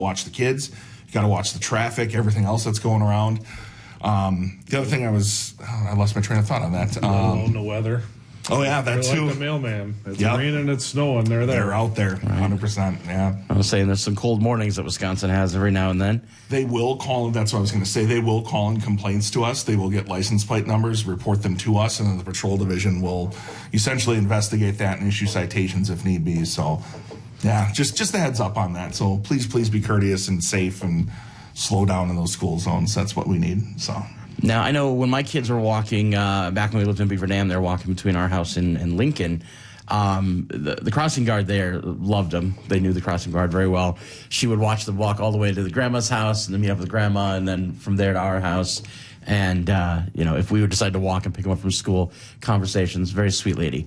watch the kids. You got to watch the traffic, everything else that's going around. The other thing I lost my train of thought on that. The weather. Oh, yeah, that they're too. Like the mailman. It's raining, it's snowing, they're there. They're out there, 100%, yeah. I was saying there's some cold mornings that Wisconsin has every now and then. They will call, that's what I was going to say, they will call in complaints to us. They will get license plate numbers, report them to us, and then the patrol division will essentially investigate that and issue citations if need be. So, yeah, just a heads up on that. So please be courteous and safe and slow down in those school zones. That's what we need, so... Now, I know when my kids were walking, back when we lived in Beaver Dam, they were walking between our house and Lincoln. The crossing guard there loved them. They knew the crossing guard very well. She would watch them walk all the way to the grandma's house and then meet up with grandma and then from there to our house. And, if we would decide to walk and pick them up from school, conversations, very sweet lady.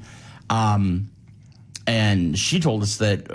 And she told us that,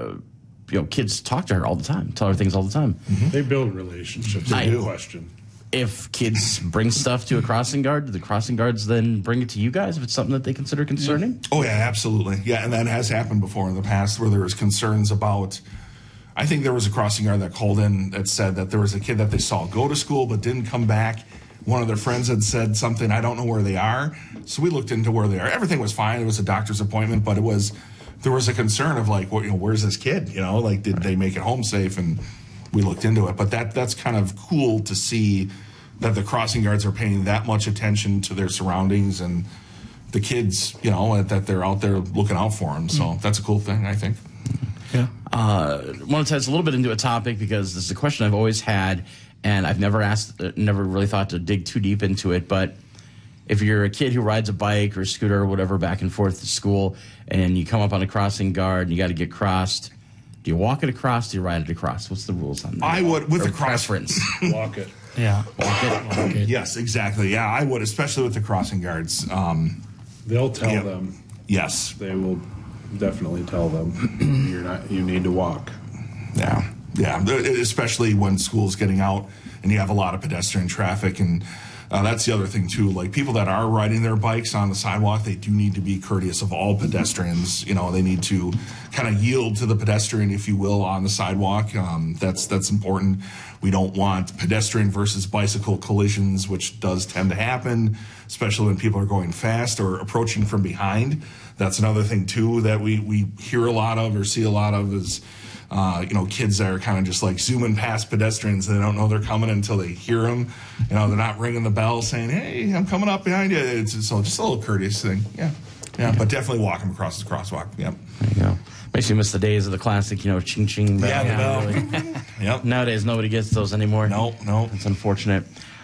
kids talk to her all the time, tell her things all the time. Mm-hmm. They build relationships. They do. Question. If kids bring stuff to a crossing guard, do the crossing guards then bring it to you guys if it's something that they consider concerning? Oh, yeah, absolutely. Yeah, and that has happened before in the past where there was concerns about, I think there was a crossing guard that called in that said that there was a kid that they saw go to school but didn't come back. One of their friends had said something, I don't know where they are. So we looked into where they are. Everything was fine. It was a doctor's appointment, but there was a concern of like, where's this kid? Did they make it home safe? And we looked into it, but that's kind of cool to see that the crossing guards are paying that much attention to their surroundings and the kids, that they're out there looking out for them. So that's a cool thing, I think. Yeah. I want to touch a little bit into a topic because this is a question I've always had, and I've never really thought to dig too deep into it. But if you're a kid who rides a bike or a scooter or whatever back and forth to school, and you come up on a crossing guard and you got to get crossed. Do you walk it across? Do you ride it across? What's the rules on that? I would, with the preference. Walk it. Yeah. Walk it. Yes, exactly. Yeah, I would, especially with the crossing guards. They'll tell them. Yes. They will definitely tell them you need to walk. Yeah. Yeah. Especially when school's getting out and you have a lot of pedestrian traffic. And that's the other thing, too. Like, people that are riding their bikes on the sidewalk, they do need to be courteous of all pedestrians. They need to kind of yield to the pedestrian, if you will, on the sidewalk. That's important. We don't want pedestrian versus bicycle collisions, which does tend to happen, especially when people are going fast or approaching from behind. That's another thing, too, that we hear a lot of or see a lot of is... kids that are kind of just like zooming past pedestrians. They don't know they're coming until they hear them. They're not ringing the bell saying, hey, I'm coming up behind you. It's just a little courteous thing. Yeah, but definitely walk them across the crosswalk. Yep. There you go. Makes you miss the days of the classic, ching ching bell. Yeah, really. Yep. Nowadays, nobody gets those anymore. No. It's unfortunate.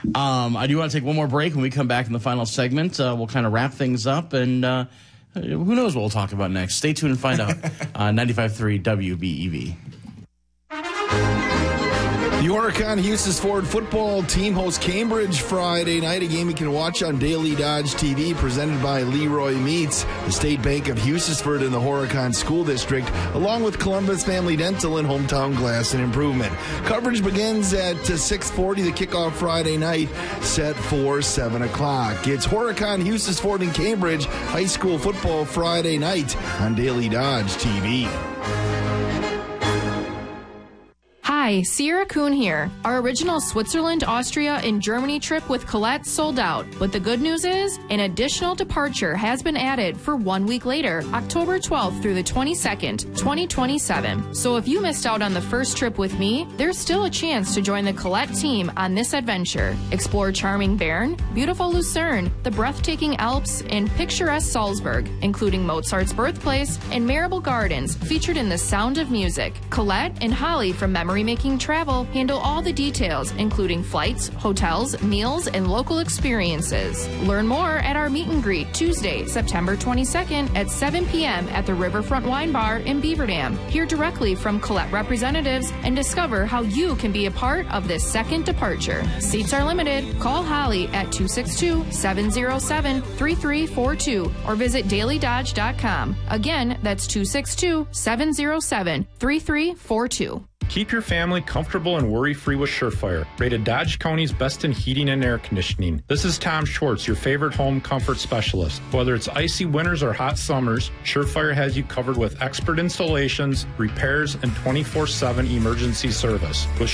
I do want to take one more break. When we come back in the final segment, we'll kind of wrap things up and... who knows what we'll talk about next? Stay tuned and find out. 95.3 WBEV. The Horicon Huses Ford football team hosts Cambridge Friday night, a game you can watch on Daily Dodge TV, presented by Leroy Meats, the State Bank of Hughesford in the Horicon School District, along with Columbus Family Dental and Hometown Glass and Improvement. Coverage begins at 6:40, the kickoff Friday night, set for 7 o'clock. It's Horicon Huses Ford in Cambridge High School football Friday night on Daily Dodge TV. Hi, Sierra Kuhn here. Our original Switzerland, Austria, and Germany trip with Colette sold out. But the good news is, an additional departure has been added for 1 week later, October 12th through the 22nd, 2027. So if you missed out on the first trip with me, there's still a chance to join the Colette team on this adventure. Explore charming Bern, beautiful Lucerne, the breathtaking Alps, and picturesque Salzburg, including Mozart's birthplace and Marable Gardens, featured in The Sound of Music. Colette and Holly from Memory Making Travel handle all the details, including flights, hotels, meals, and local experiences. Learn more at our meet and greet Tuesday, September 22nd at 7 p.m. at the Riverfront Wine Bar in Beaver Dam. Hear directly from Colette representatives and discover how you can be a part of this second departure. Seats are limited. Call Holly at 262-707-3342 or visit dailydodge.com. Again, that's 262-707-3342. Keep your family comfortable and worry-free with Surefire, rated Dodge County's best in heating and air conditioning. This is Tom Schwartz, your favorite home comfort specialist. Whether it's icy winters or hot summers, Surefire has you covered with expert installations, repairs, and 24/7 emergency service. With